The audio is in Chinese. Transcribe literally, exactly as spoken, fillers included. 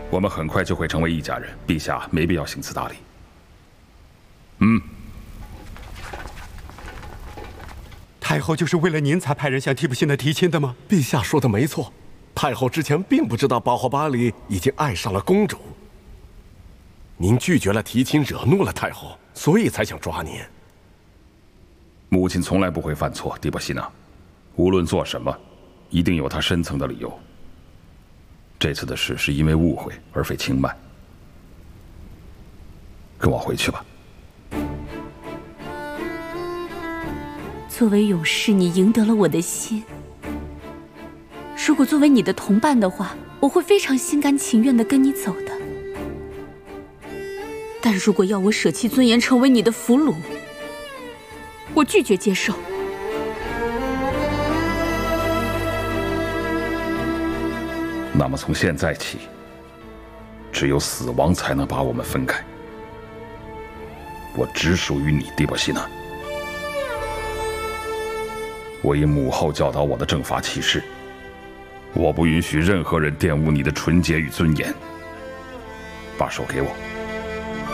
我们很快就会成为一家人，陛下没必要行此大礼。嗯。 太后就是为了您才派人向提普辛的提亲的吗？ 陛下说的没错，太后之前并不知道巴霍巴里已经爱上了公主。您拒绝了提亲，惹怒了太后，所以才想抓您。 母亲从来不会犯错，迪波西娜，无论做什么，一定有她深层的理由。这次的事是因为误会，而非轻慢。跟我回去吧。 作为勇士，你赢得了我的心。如果作为你的同伴的话，我会非常心甘情愿地跟你走的。但如果要我舍弃尊严，成为你的俘虏，我拒绝接受。 那么从现在起，只有死亡才能把我们分开。我只属于你，迪波西娜。我以母后教导我的正法起誓，我不允许任何人玷污你的纯洁与尊严。把手给我。